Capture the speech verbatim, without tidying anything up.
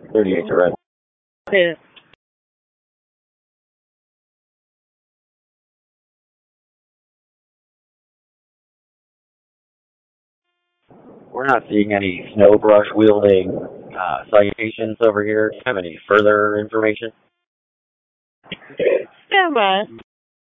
thirty-eight to red. Yeah. We're not seeing any snow brush wielding uh, citations over here. Do you have any further information? Stand by.